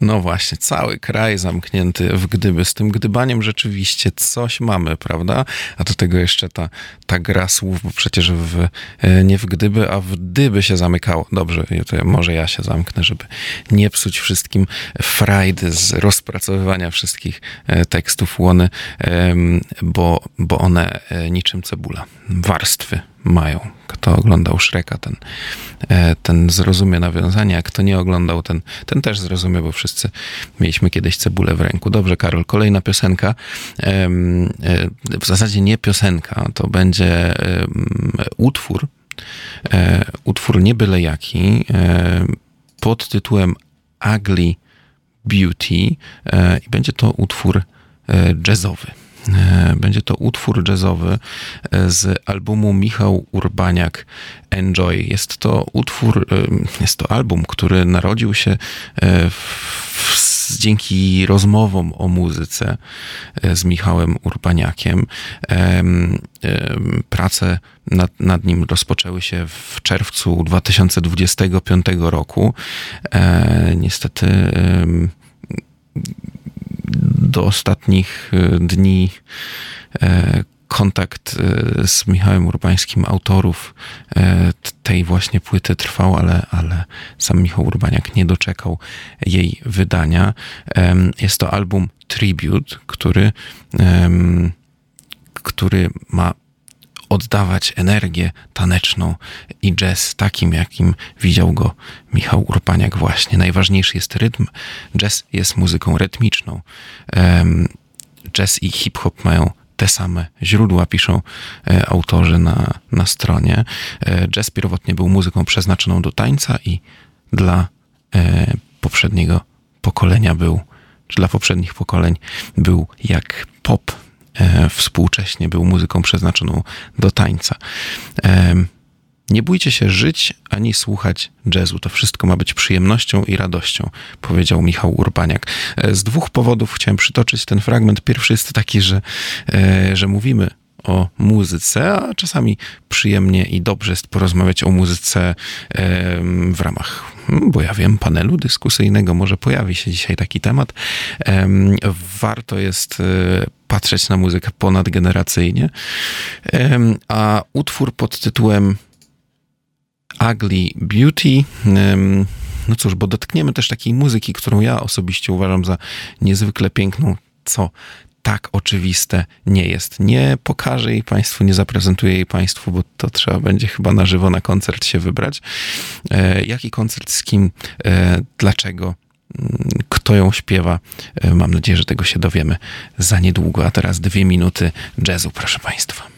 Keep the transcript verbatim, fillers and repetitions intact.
No właśnie, cały kraj zamknięty w gdyby. Z tym gdybaniem rzeczywiście coś mamy, prawda? A do tego jeszcze ta, ta gra słów, bo przecież w, nie w gdyby, a w dyby się zamykało. Dobrze, to może ja się zamknę, żeby nie psuć wszystkim frajdy z rozpracowywania wszystkich tekstów łony, bo, bo one niczym cebula. Warstwy mają. Kto oglądał Shreka, ten, ten zrozumie nawiązanie, a kto nie oglądał, ten, ten też zrozumie, bo wszyscy mieliśmy kiedyś cebulę w ręku. Dobrze, Karol, kolejna piosenka. W zasadzie nie piosenka, to będzie utwór, utwór nie byle jaki, pod tytułem Ugly Beauty i będzie to utwór jazzowy. Będzie to utwór jazzowy z albumu Michał Urbaniak Enjoy. Jest to utwór, jest to album, który narodził się w, dzięki rozmowom o muzyce z Michałem Urbaniakiem. Prace nad, nad nim rozpoczęły się w czerwcu dwa tysiące dwudziestego piątego roku. Niestety do ostatnich dni kontakt z Michałem Urbańskim, autorów tej właśnie płyty trwał, ale, ale sam Michał Urbaniak nie doczekał jej wydania. Jest to album Tribute, który, który ma oddawać energię taneczną i jazz takim, jakim widział go Michał Urbaniak właśnie. Najważniejszy jest rytm. Jazz jest muzyką rytmiczną. Jazz i hip-hop mają te same źródła, piszą autorzy na, na stronie. Jazz pierwotnie był muzyką przeznaczoną do tańca i dla poprzedniego pokolenia był, czy dla poprzednich pokoleń był jak pop, współcześnie był muzyką przeznaczoną do tańca. Nie bójcie się żyć ani słuchać jazzu. To wszystko ma być przyjemnością i radością, powiedział Michał Urbaniak. Z dwóch powodów chciałem przytoczyć ten fragment. Pierwszy jest taki, że, że mówimy o muzyce, a czasami przyjemnie i dobrze jest porozmawiać o muzyce w ramach, bo ja wiem, panelu dyskusyjnego. Może pojawi się dzisiaj taki temat. Warto jest patrzeć na muzykę ponadgeneracyjnie. A utwór pod tytułem Ugly Beauty, no cóż, bo dotkniemy też takiej muzyki, którą ja osobiście uważam za niezwykle piękną, co tak oczywiste nie jest. Nie pokażę jej Państwu, nie zaprezentuję jej Państwu, bo to trzeba będzie chyba na żywo na koncert się wybrać. E, jaki koncert, z kim, e, dlaczego, kto ją śpiewa. E, mam nadzieję, że tego się dowiemy za niedługo. A teraz dwie minuty jazzu, proszę Państwa.